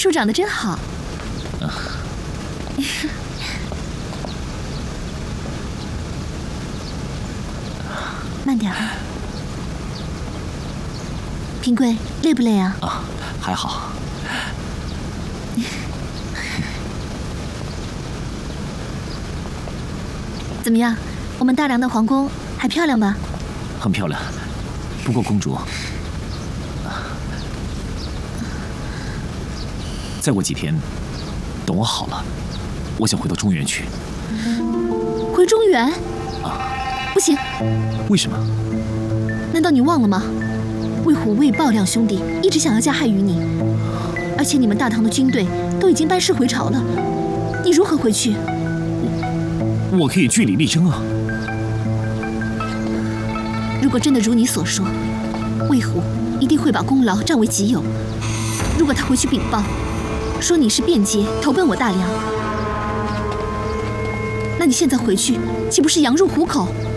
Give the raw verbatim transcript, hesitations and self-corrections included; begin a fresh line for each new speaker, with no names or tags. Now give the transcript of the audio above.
术长得真好。
啊、
慢点。平贵，累不累啊？
啊，还好。
怎么样？我们大梁的皇宫还漂亮吧？
很漂亮，不过公主，再过几天，等我好了，我想回到中原去。
回中原？
啊，
不行。
为什么？
难道你忘了吗？魏虎魏豹两兄弟一直想要加害于你，而且你们大唐的军队都已经班师回朝了，你如何回去？
我我可以据理力争啊。
如果真的如你所说，魏虎一定会把功劳占为己有。如果他回去禀报，说你是变节投奔我大梁，那你现在回去岂不是羊入虎口？